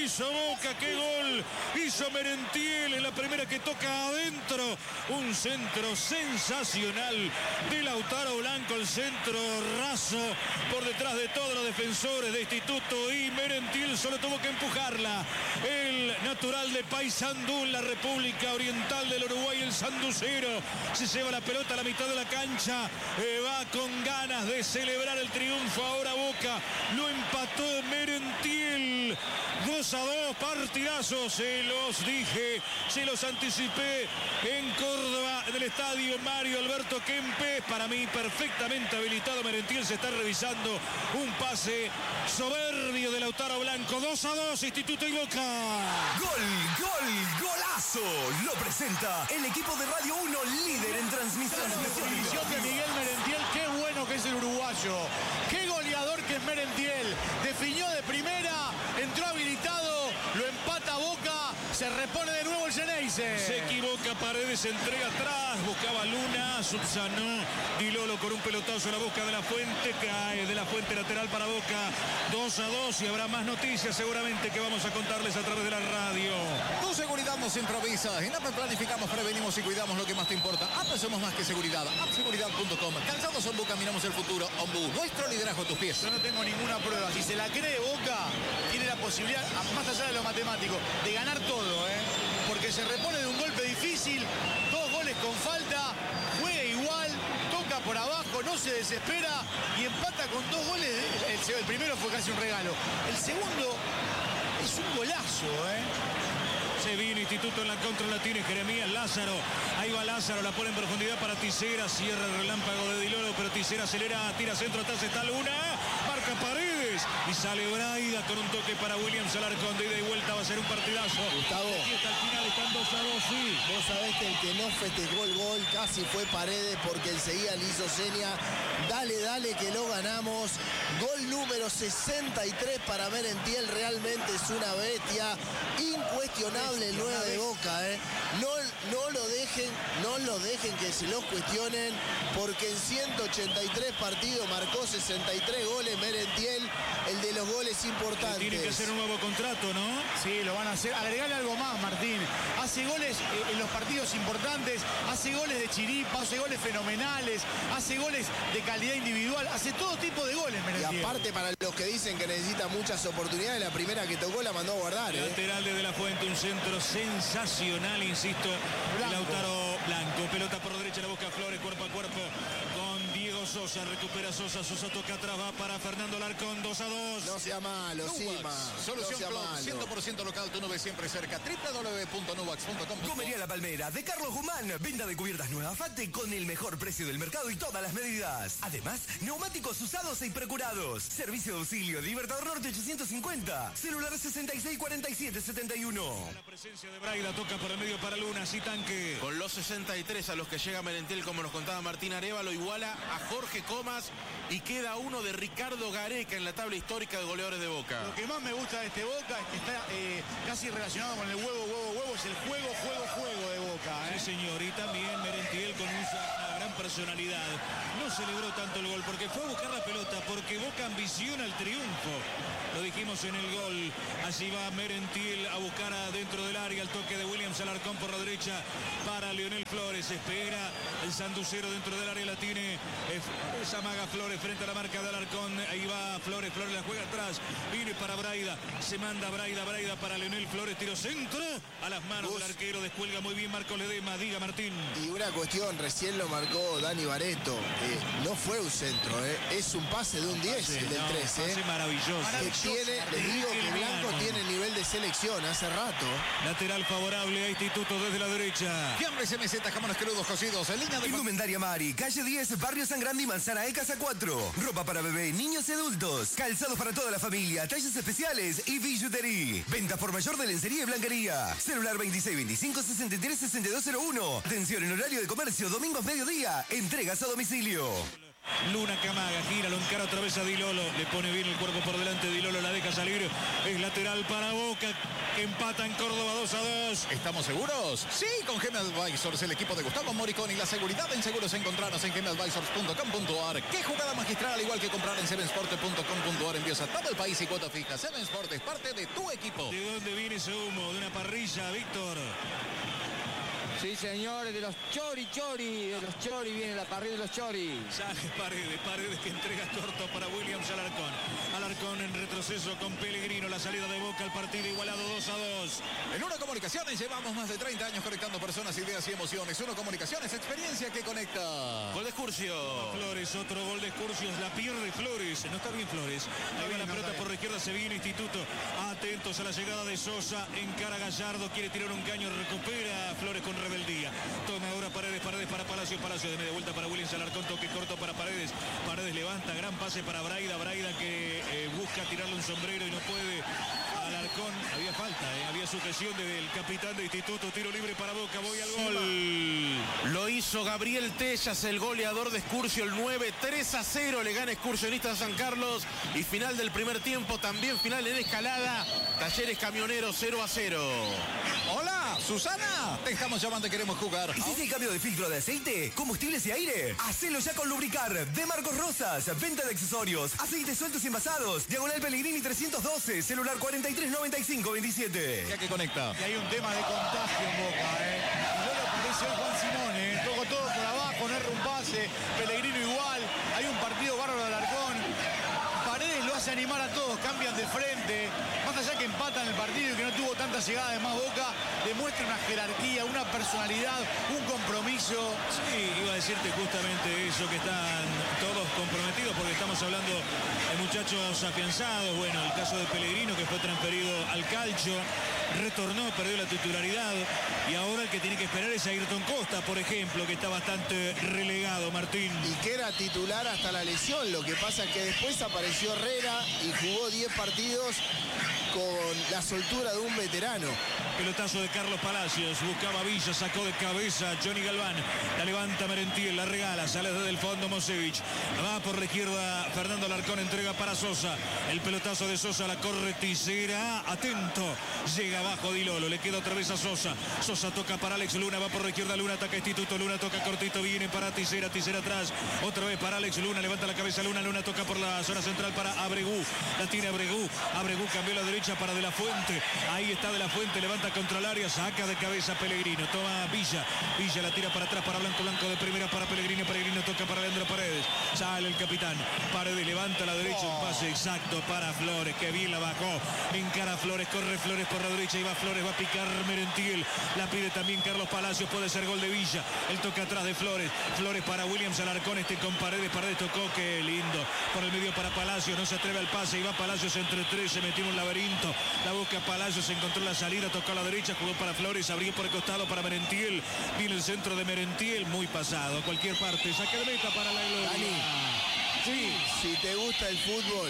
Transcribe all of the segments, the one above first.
hizo Boca, qué gol hizo Merentiel en la primera que toca adentro. Un centro sensacional de Lautaro Blanco, el centro raso por detrás de todos los defensores de Instituto, y Merentiel solo tuvo que empujarla. El natural de Paysandú, la República Oriental del Uruguay, el sanducero, se lleva la pelota a la mitad de la cancha, va con ganas de celebrar el triunfo. Ahora Boca lo empató Merentiel 2-2, partidazo, se los dije, se los anticipé en Córdoba, en el estadio Mario Alberto Kempes. Para mí perfectamente habilitado Merentiel, se está revisando un pase soberbio de Lautaro Blanco. 2-2, Instituto y Boca. Golazo. Lo presenta el equipo de Radio 1, líder en transmisión. Transmisión de Miguel Merentiel, qué bueno que es el uruguayo. Qué goleador que es Merentiel. Definió de primera, entró habilitado, lo empata Boca, se repone de nuevo el Geneise. Se equivoca Paredes, entrega atrás, buscaba Luna, subsanó Di Lolo con un pelotazo a la boca de la Fuente, cae de la Fuente, lateral para Boca. 2-2, y habrá más noticias seguramente que vamos a contarles a través de la radio. Tu seguridad nos improvisa. En APE planificamos, prevenimos y cuidamos lo que más te importa. APE somos más que seguridad. APSeguridad.com. Calzados Ombu, caminamos el futuro. Ombu, nuestro liderazgo a tus pies. Yo no tengo ninguna prueba. Si se la cree Boca, tiene la posibilidad, más allá de lo matemático, de ganar todo, porque se repone de un golpe difícil, 2 goles con falta, juega igual, toca por abajo, no se desespera y empata con 2 goles. El primero fue casi un regalo. El segundo es un golazo, Se vino Instituto en la contra, la tiene Jeremías Lázaro. Ahí va Lázaro, la pone en profundidad para Tisera. Cierra el relámpago de Di Lolo, pero Tisera acelera, tira centro, atrás está Luna. Marca Paredes y sale Braida con un toque para Williams Alarcón. De ida y vuelta va a ser un partidazo. Gustavo, aquí está al final, están 2-2, sí. Vos sabés que el que no festejó el gol casi fue Paredes, porque enseguida le hizo seña. Dale, que lo ganamos. Gol número 63 para Merentiel. Realmente es una bestia. Incuestionable el 9 de Boca, No lo dejen que se los cuestionen, porque en 183 partidos marcó 63 goles Merentiel, el de los goles importantes. Tiene que hacer un nuevo contrato, ¿no? Sí, lo van a hacer. Agregale algo más, Martín. Hace goles en los partidos importantes, hace goles de chiripa, hace goles fenomenales, hace goles de calidad individual, hace todo tipo de goles, Merentiel. Y aparte, para los que dicen que necesita muchas oportunidades, la primera que tocó la mandó a guardar. Lateral de la Fuente, un centro sensacional, insisto. Lautaro Blanco, pelota por derecha, la busca Flores, cuerpo a cuerpo con Diego Sosa, recupera Sosa toca atrás, va para Fernando Alarcón. 2-2. No sea malo, Sima. Solución no sea Pro, malo. 100% local, tu nube siempre cerca. www.nubax.com. Comería La Palmera de Carlos Guzmán. Venta de cubiertas Nueva Fate con el mejor precio del mercado y todas las medidas. Además, neumáticos usados e procurados. Servicio de auxilio, Libertador Norte 850. Celular 664771. La presencia de Braida, toca por el medio para Luna, sí, tanque. Con los 63 a los que llega Merentiel, como nos contaba Martín Arevalo, iguala a Jorge Comas y queda uno de Ricardo Gareca en la tabla histórica de goleadores de Boca. Lo que más me gusta de este Boca es que está casi relacionado con el huevo, es el juego de Boca. Sí, señor, y también Merentiel con una gran personalidad. No celebró tanto el gol porque fue a buscar la pelota, porque Boca ambiciona el triunfo. Lo dijimos en el gol. Allí va Merentiel a buscar adentro del área el toque de Williams Alarcón por la derecha para Leonel Flores. Espera el sanducero dentro del área, la tiene Zamaga Flores frente a la marca de Alarcón. Ahí va Flores la juega atrás. Viene para Braida. Se manda Braida para Leonel Flores. Tiro centro a las manos del arquero. Descuelga muy bien Marco Ledesma. Diga, Martín. Y una cuestión, recién lo marcó Dani Barreto. No fue un centro, es un pase de un 10, el del 3. Pase maravilloso. Que tiene, les digo que Blanco tiene nivel de selección hace rato. Lateral favorable a Instituto desde la derecha. Fiambres MZ, jamones crudos cocidos en línea de... Indumentaria Mari, calle 10, Barrio San Grande y Manzana E, Casa 4. Ropa para bebé, niños y adultos. Calzados para toda la familia, talles especiales y billutería. Venta por mayor de lencería y blanquería. Celular 2625-636201. Atención en horario de comercio, domingos mediodía. Entregas a domicilio. Luna Camaga, gira, lo encara otra vez a Di Lolo, le pone bien el cuerpo por delante, Di Lolo la deja salir, es lateral para Boca, que empata en Córdoba 2-2. ¿Estamos seguros? Sí, con GM Advisors, el equipo de Gustavo Moricón y la seguridad en seguros encontrarnos en gmadvisors.com.ar. Qué jugada magistral, igual que comprar en sevensport.com.ar. Envíos a todo el país y cuota fija. Seven Sport es parte de tu equipo. ¿De dónde viene ese humo? De una parrilla, Víctor. Sí, señores, de los chori, viene la parrilla de los chori. Sale Paredes que entrega corto para Williams Alarcón. Alarcón en retroceso con Pellegrino, la salida de Boca al partido igualado 2-2. En Uno Comunicaciones llevamos más de 30 años conectando personas, ideas y emociones. Uno Comunicaciones, experiencia que conecta. Gol de Escurcio. Flores, otro gol de Escurcio, la pierde Flores. No está bien Flores. Ahí va la pelota por la izquierda, se viene Instituto. Atentos a la llegada de Sosa, encara Gallardo, quiere tirar un caño, recupera Flores con rebeldía. Toma ahora Paredes para Palacio de media vuelta para Williams Alarcón, toque corto para Paredes levanta, gran pase para Braida que busca tirarle un sombrero y no puede. Alarcón, había falta, había sujeción del capitán de Instituto, tiro libre para Boca, voy al gol. Lo hizo Gabriel Tellas, el goleador de Escurcio, el 9, 3-0, le gana Excursionistas San Carlos, y final del primer tiempo, también final en escalada, Talleres Camioneros 0-0. Hola, Susana, te estamos llamando y queremos jugar. ¿Hiciste el cambio de filtro de aceite, combustibles y aire? Hacelo ya con Lubricar, de Marcos Rosas, venta de accesorios, aceites sueltos y envasados, Diagonal Pellegrini 312, celular 439527. Ya que conecta. Y hay un tema de contagio en Boca, Y luego aparece hoy Juan Simone, Tocó todo por abajo, no erra un pase, Pellegrino igual, hay un partido bárbaro de Alarcón. Paredes lo hace animar a todos, cambian de frente, más allá que empatan el partido y que no tuvo tanta llegada, además Boca demuestra una jerarquía, una personalidad, un compromiso. Sí, iba a decirte justamente eso, que están todos comprometidos, porque estamos hablando de muchachos afianzados. Bueno, el caso de Pellegrino, que fue transferido al Calcio, retornó, perdió la titularidad, y ahora el que tiene que esperar es Ayrton Costa, por ejemplo, que está bastante relegado, Martín. Y que era titular hasta la lesión, lo que pasa es que después apareció Herrera y jugó 10 partidos con la soltura de un veterano. Pelotazo de Carlos Palacios, buscaba Villa, sacó de cabeza Johnny Galván, la levanta Merentiel, la regala, sale desde el fondo Mosevich, va por la izquierda Fernando Alarcón, entrega para Sosa, el pelotazo de Sosa, la corre Tisera, atento, llega abajo Di Lolo, le queda otra vez a Sosa, Sosa toca para Alex Luna, va por la izquierda Luna, ataca Instituto, Luna toca cortito, viene para Tisera, Tisera atrás, otra vez para Alex Luna, levanta la cabeza Luna, Luna toca por la zona central para Abregú, la tiene Abregú cambió la derecha para De La Fuente, ahí está De La Fuente, levanta contra el área, saca de cabeza Pellegrino, toma Villa la tira para atrás para Blanco de primera para Pellegrino toca para Leandro Paredes, sale el capitán, Paredes levanta a la derecha, un pase exacto para Flores, que bien la bajó, encara Flores, corre Flores por la derecha, y va Flores, va a picar Merentiel, la pide también Carlos Palacios, puede ser gol de Villa, el toque atrás de Flores para Williams Alarcón, con Paredes tocó, qué lindo, por el medio para Palacios, no se atreve al pase, y va Palacios entre tres, se metió en un laberinto, la busca Palacios, encontró la salida, tocó a la derecha, jugó para Flores, abrió por el costado para Merentiel, viene el centro de Merentiel, muy pasado, a cualquier parte, saque de meta para la gloria. Dani, sí, si te gusta el fútbol,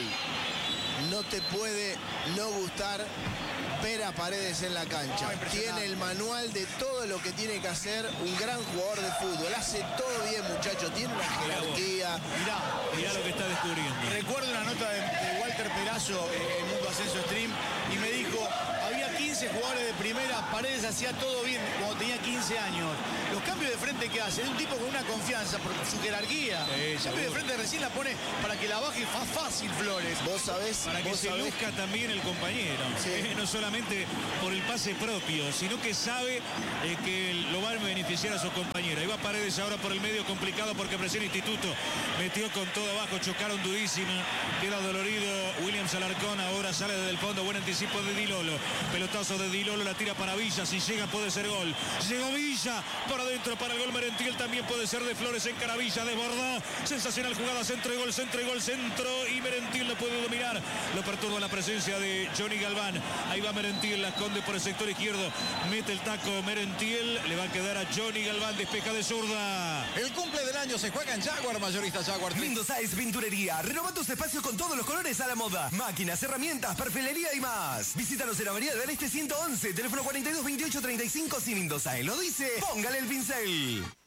no te puede no gustar ver a Paredes en la cancha. Tiene el manual de todo lo que tiene que hacer un gran jugador de fútbol. Hace todo bien, muchachos. Tiene una jerarquía. Mirá lo que está descubriendo. Recuerdo una nota de Walter Perazo en Mundo Ascenso Stream y me dijo, había 15 jugadores de primera, Paredes hacía todo bien cuando tenía 15 años. Los cambios de frente que hace, es un tipo con una confianza por su jerarquía. El cambio de frente recién la pone para que la baje fácil Flores. Vos sabés. Para que se luzca también el compañero. Sí. No solamente por el pase propio, sino que sabe que lo va a beneficiar a su compañero. Ahí va Paredes ahora por el medio, complicado porque presiona Instituto. Metió con todo abajo, chocaron durísima. Queda dolorido Williams Alarcón, ahora sale desde el fondo, buen anticipo de Di Lolo. Pelotazo de Di Lolo, la tira para Villa, si llega puede ser gol. Llegó Villa, por adentro para el gol Merentiel, también puede ser de Flores, en Caravilla, desbordó. Sensacional jugada, centro y gol, y Merentiel lo puede dominar. Lo perturba la presencia de Johnny Galván. Ahí va Merentiel, la esconde por el sector izquierdo, mete el taco Merentiel, le va a quedar a Johnny Galván, despeja de zurda. El cumple del año se juega en Jaguar, mayorista Jaguar. Lindo Size Pinturería. Renova tus espacios con todos los colores a la moda. Máquinas, herramientas, perfilería y más. Visítanos en Avenida del Este 111, teléfono 42 28 35. Si Lindo Size lo dice, póngale el pincel.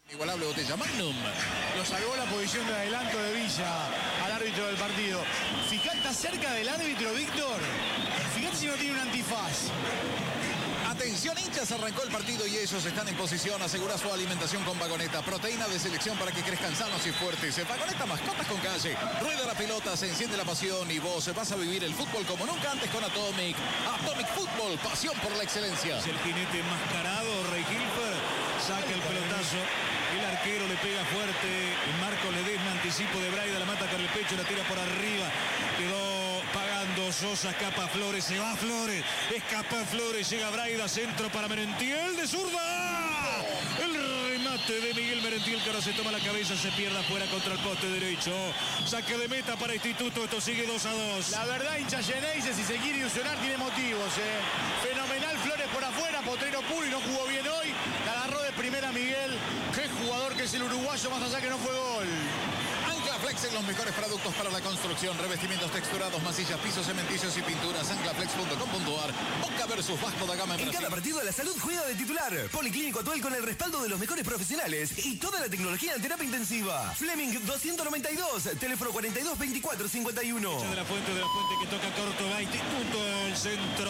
Inigualable botella Magnum. Lo salvó la posición de adelanto de Villa al árbitro del partido. Fijate, está cerca del árbitro, Víctor. Fíjate si no tiene un antifaz. Atención hinchas, arrancó el partido y ellos están en posición. Asegura su alimentación con Vagoneta, proteína de selección para que crezcan sanos y fuertes. Vagoneta, mascotas con calle. Rueda la pelota, se enciende la pasión y vos vas a vivir el fútbol como nunca antes con Atomic. Atomic Fútbol, pasión por la excelencia. Es el jinete enmascarado, Rey Hilfer, saca el pelotazo. El arquero le pega fuerte. Marco Ledesma, anticipo de Braida, la mata con el pecho, la tira por arriba. Quedó pagando Sosa, escapa Flores, se va Flores, escapa Flores, llega Braida, centro para Merentiel de zurda. El remate de Miguel Merentiel, que ahora se toma la cabeza, se pierde afuera contra el poste derecho. Saque de meta para Instituto, esto sigue 2-2. La verdad, hincha Geneise, si se quiere ilusionar, tiene motivos. Fenomenal Flores por afuera, Potrero puro y no jugó bien hoy. La agarró de primera Miguel. Qué jugador que es el uruguayo, más allá que no fue gol. Anclaflex en los mejores productos para la construcción, revestimientos texturados, masillas, pisos cementicios y pinturas. Anclaflex.com.ar. Boca versus Vasco da Gama en En Brasil. cada partido la salud juega de titular. Policlínico Atuel con el respaldo de los mejores profesionales y toda la tecnología en terapia intensiva. Fleming 292, teléfono 422451. De la Fuente que toca corto, va Instituto, el centro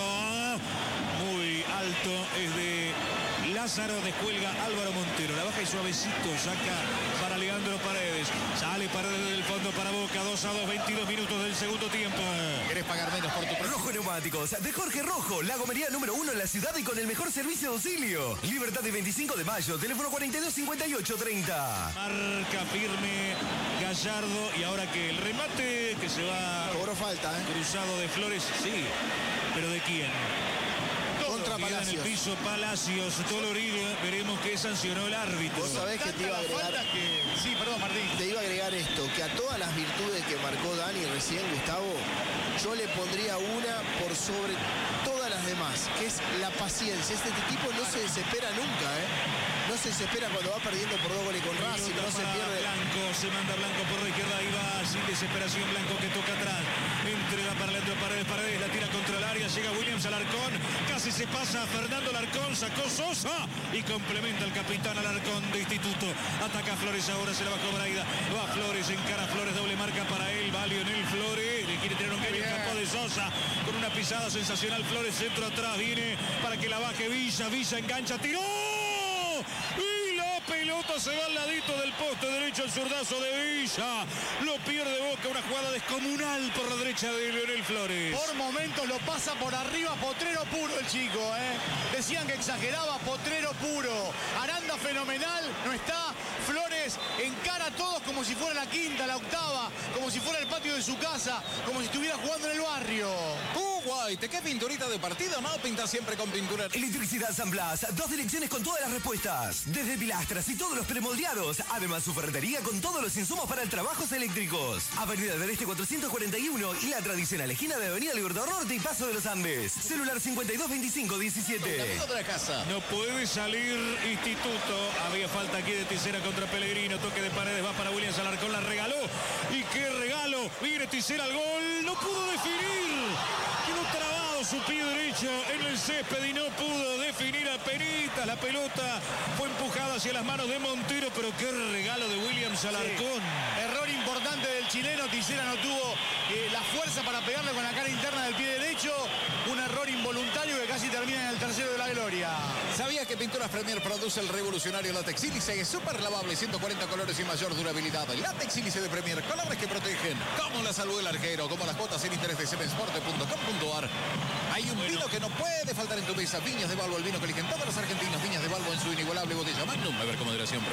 muy alto es de Lázaro, descuelga Álvaro Montero, la baja y suavecito, saca para Leandro Paredes, sale Paredes del fondo para Boca, 2-2, 22 minutos del segundo tiempo. ¿Querés pagar menos por tu Rojo Neumáticos, de Jorge Rojo, la gomería número 1 en la ciudad y con el mejor servicio de auxilio. Libertad de 25 de mayo, teléfono 425830. Marca firme Gallardo y ahora que el remate que se va Cobró falta, cruzado de Flores, sí, pero ¿de quién? Contra Queda en el Palacios. piso Palacios, Dolorido, veremos qué sancionó el árbitro. Vos sabés que te iba a Tanta la agregar... falta que... Sí, perdón, Martín. Te iba a agregar esto, que a todas las virtudes que marcó Dani recién, Gustavo, yo le pondría una por sobre todas las demás, que es la paciencia. Este tipo no se desespera nunca, No se desespera cuando va perdiendo por 2 goles con Racing, no se pierde. Blanco, se manda Blanco por la izquierda y va sin desesperación Blanco que toca atrás. Entrega para Leandro Paredes, Paredes la tira contra el área, llega Williams Alarcón, casi se pasa a Fernando Alarcón, sacó Sosa y complementa el capitán Alarcón de Instituto. Ataca a Flores ahora, se la bajó Braida, va Flores, encara Flores, doble marca para él, va Lionel Flores, le quiere tener un cambio, escapó de Sosa con una pisada sensacional, Flores centro atrás, viene para que la baje Villa, Villa engancha, tiró. Y la pelota se va al ladito del poste derecho, el zurdazo de Villa. Lo pierde Boca, una jugada descomunal por la derecha de Leonel Flores. Por momentos lo pasa por arriba, Potrero puro el chico, Decían que exageraba, Potrero puro. Aranda fenomenal, no está. Flores encara a todos como si fuera la quinta, la octava, como si fuera el patio de su casa, como si estuviera jugando en el barrio. White, ¿qué pinturita de partido? No, pinta siempre con pintura. Electricidad San Blas, 2 direcciones con todas las respuestas. Desde pilastras y todos los premoldeados. Además, su ferretería con todos los insumos para trabajos eléctricos. Avenida del Este 441 y la tradicional esquina de Avenida Libertador Norte y Paso de los Andes. Celular 522517. Amigo de la casa. No puede salir Instituto. Había falta aquí de Tisera contra Pellegrino. Toque de Paredes, va para Williams Alarcón, la regaló. Y qué regalo. Viene Tisera al gol. No pudo definir. Quedó trabado su pie derecho en el césped y no pudo definir a Penitas. La pelota fue empujada hacia las manos de Montero, pero qué regalo de Williams Alarcón. Sí. Error importante del chileno. Tisera no tuvo la fuerza para pegarle con la cara interna del pie derecho. Un error involuntario que casi termina en el tercero de la gloria. ¿Sabía que Pinturas Premier produce el revolucionario látex sílice? Es súper lavable, 140 colores y mayor durabilidad. Látex sílice de Premier, colores que protegen. Como la salud del arquero, como las cuotas sin interés de sevensport.com.ar. Hay un vino que no puede faltar en tu mesa. Viñas de Balbo, el vino que eligen todos los argentinos. Viñas de Balbo en su inigualable botella Magnum. A ver con moderación.